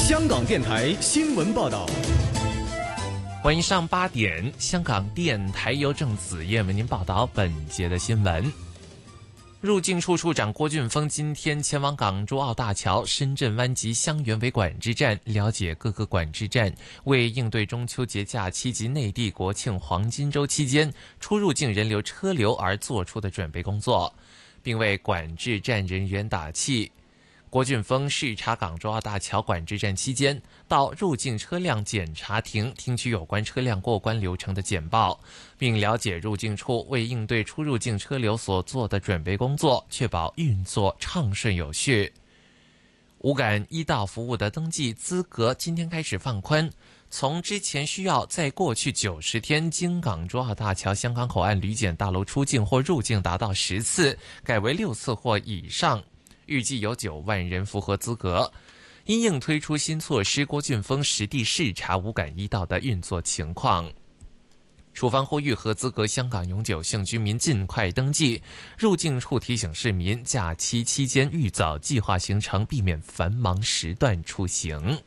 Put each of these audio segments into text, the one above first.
香港电台新闻报道。 欢迎上8点，香港电台由郑子燕为您报道本节的新闻。入境处处长郭俊峰今天前往港珠澳大桥、深圳湾及香园围管制站，了解各个管制站为应对中秋节假期及内地国庆黄金周期间出入境人流车流而做出的准备工作，并为管制站人员打气。郭俊峰视察港珠澳大桥管制站期间，到入境车辆检查亭听取有关车辆过关流程的简报，并了解入境处为应对出入境车流所做的准备工作，确保运作畅顺有序。无感医道服务的登记资格今天开始放宽，从之前需要在过去90天经港珠澳大桥香港口岸旅检大楼出境或入境达到10次，改为6次或以上。预计有9万人符合资格。因应推出新措施，郭俊峰实地视察无感医道的运作情况。处方呼吁合资格香港永久性居民尽快登记。入境处提醒市民，假期期间预早计划行程，避免繁忙时段出行。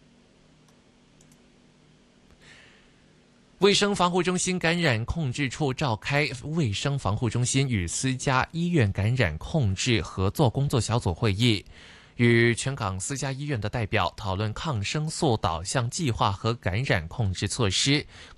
卫生防护中心感染控制处召开卫生防护中心与私家医院感染控制合作工作小组会议，与全港私家医院的代表讨论抗生素导向计划和感染控制措施，